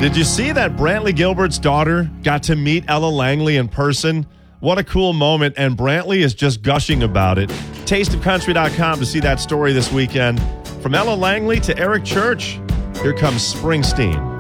Did you see that Brantley Gilbert's daughter got to meet Ella Langley in person? What a cool moment, and Brantley is just gushing about it. Tasteofcountry.com to see that story this weekend. From Ella Langley to Eric Church, here comes Springsteen.